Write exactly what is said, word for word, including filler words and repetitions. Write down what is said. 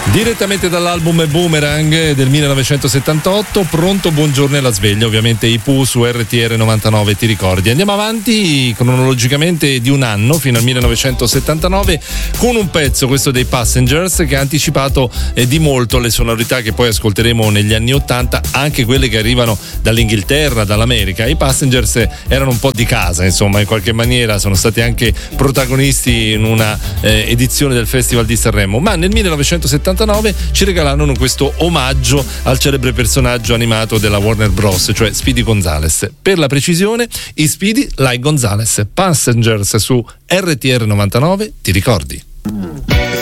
Direttamente dall'album Boomerang del millenovecentosettantotto, pronto buongiorno e la sveglia, ovviamente i Pooh su R T R novantanove, ti ricordi. Andiamo avanti cronologicamente di un anno fino al millenovecentosettantanove con un pezzo, questo dei Passengers, che ha anticipato eh, di molto le sonorità che poi ascolteremo negli anni ottanta, anche quelle che arrivano dall'Inghilterra, dall'America. I Passengers erano un po' di casa, insomma, in qualche maniera sono stati anche protagonisti in una eh, edizione del Festival di Sanremo, ma nel millenovecentosettantanove ci regalarono questo omaggio al celebre personaggio animato della Warner Bros., cioè Speedy Gonzales. Per la precisione, i Speedy Like Gonzales. Passengers su R T R novantanove, ti ricordi?